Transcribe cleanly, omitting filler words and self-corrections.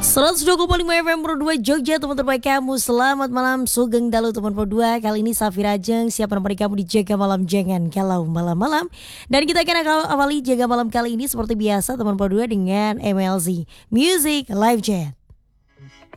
102,5 FM Pro 2 Jogja, teman terbaik kamu. Selamat malam, Sugeng Dalu teman Pro 2. Kali ini Safira Jeng siap menemani kamu di Jaga Malam, jangan galau malam-malam. Dan kita akan awali Jaga Malam kali ini seperti biasa teman Pro 2 dengan MLZ Music Live Chat.